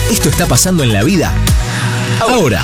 Esto está pasando en la vida ahora.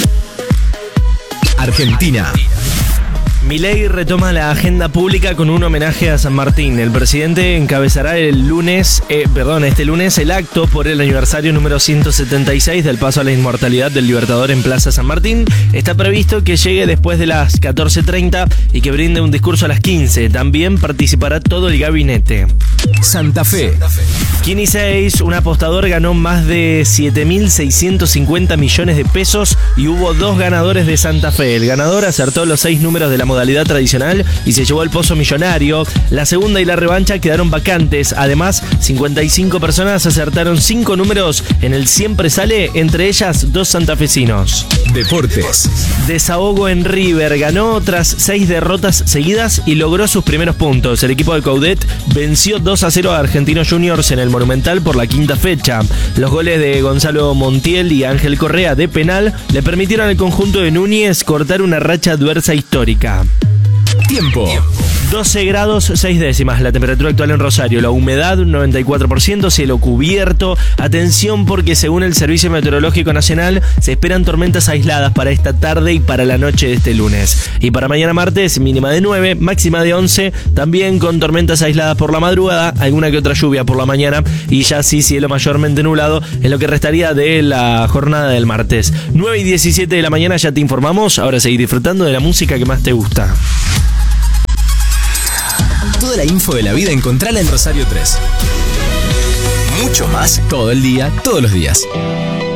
Argentina. Milei retoma la agenda pública con un homenaje a San Martín. El presidente encabezará este lunes el acto por el aniversario número 176 del paso a la inmortalidad del Libertador en Plaza San Martín. Está previsto que llegue después de las 14:30 y que brinde un discurso a las 15. También participará todo el gabinete. Santa Fe. Kini 6, un apostador, ganó más de 7.650 millones de pesos y hubo 2 ganadores de Santa Fe. El ganador acertó los 6 números de la modalidad tradicional y se llevó el pozo millonario. La segunda y la revancha quedaron vacantes. Además, 55 personas acertaron 5 números en el Siempre Sale, entre ellas 2 santafesinos. Deportes. Desahogo en River, ganó tras 6 derrotas seguidas y logró sus primeros puntos. El equipo de Coudet venció 2-0 a Argentinos Juniors en el Monumental por la 5ª fecha. Los goles de Gonzalo Montiel y Ángel Correa de penal le permitieron al conjunto de Núñez cortar una racha adversa histórica. Tiempo. 12 grados 6 décimas la temperatura actual en Rosario, la humedad 94%, cielo cubierto. Atención porque según el Servicio Meteorológico Nacional se esperan tormentas aisladas para esta tarde y para la noche de este lunes. Y para mañana martes, mínima de 9, máxima de 11, también con tormentas aisladas por la madrugada, alguna que otra lluvia por la mañana y ya sí cielo mayormente nublado en lo que restaría de la jornada del martes. 9:17 de la mañana, ya te informamos, ahora seguí disfrutando de la música que más te gusta. Toda la info de la vida encontrala en Rosario 3. Mucho más todo el día, todos los días.